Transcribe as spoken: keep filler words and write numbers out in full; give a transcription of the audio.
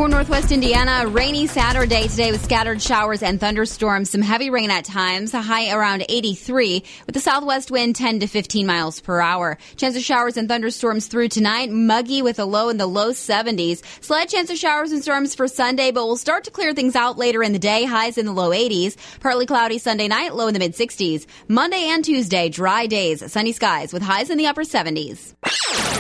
For Northwest Indiana, a rainy Saturday today with scattered showers and thunderstorms. Some heavy rain at times, a high around eighty-three with the southwest wind ten to fifteen miles per hour. Chance of showers and thunderstorms through tonight. Muggy with a low in the low seventies. Slight chance of showers and storms for Sunday, but we'll start to clear things out later in the day. Highs in the low eighties. Partly cloudy Sunday night, low in the mid sixties. Monday and Tuesday, dry days, sunny skies with highs in the upper seventies.